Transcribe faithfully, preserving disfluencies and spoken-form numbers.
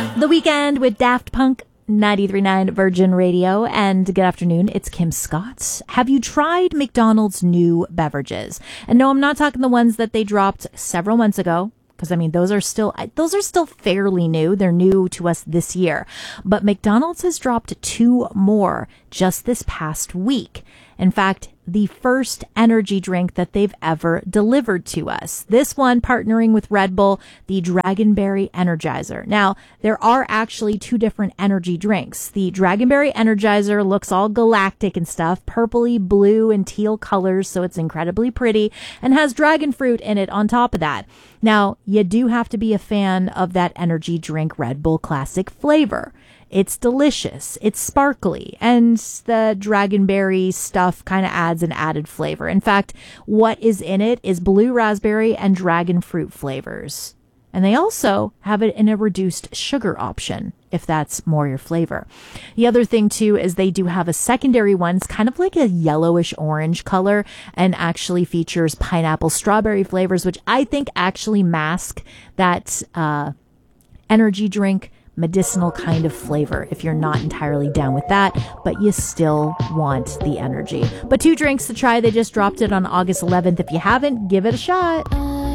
The Weekend with Daft Punk, ninety-three point nine Virgin Radio. And good afternoon, it's Kim Scott. Have you tried McDonald's new beverages? And no, I'm not talking the ones that they dropped several months ago, because I mean, those are still, those are still fairly new. They're new to us this year. But McDonald's has dropped two more just this past week. In fact, the first energy drink that they've ever delivered to us. This one partnering with Red Bull, the Dragonberry Energizer. Now, there are actually two different energy drinks. The Dragonberry Energizer looks all galactic and stuff, purpley, blue, and teal colors, so it's incredibly pretty, and has dragon fruit in it on top of that. Now, you do have to be a fan of that energy drink Red Bull Classic flavor. It's delicious, it's sparkly, and the Dragonberry stuff kind of adds an added flavor. In fact, what is in it is blue raspberry and dragon fruit flavors. And they also have it in a reduced sugar option, if that's more your flavor. The other thing, too, is they do have a secondary one. It's kind of like a yellowish orange color and actually features pineapple strawberry flavors, which I think actually mask that uh, energy drink medicinal kind of flavor if you're not entirely down with that, but you still want the energy. But two drinks to try. They just dropped it on August eleventh. If you haven't, give it a shot.